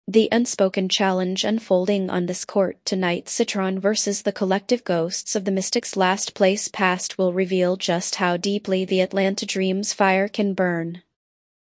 The unspoken challenge unfolding on this court tonight, Citron versus the collective ghosts of the Mystics' last place past, will reveal just how deeply the Atlanta Dream's fire can burn.